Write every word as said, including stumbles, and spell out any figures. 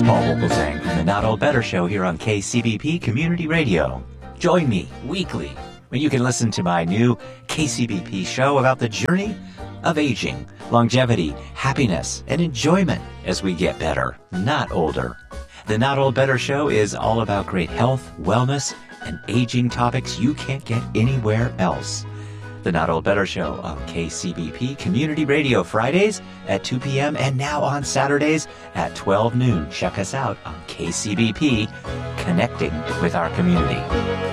Paul Vogelzang from the Not Old Better Show here on K C B P Community Radio. Join me weekly when you can listen to my new K C B P show about the journey of aging, longevity, happiness, and enjoyment as we get better, not older. The Not Old Better Show is all about great health, wellness, and aging topics you can't get anywhere else. The Not Old Better Show on K C B P Community Radio Fridays at two p.m. and now on Saturdays at twelve noon. Check us out on K C B P, connecting with our community.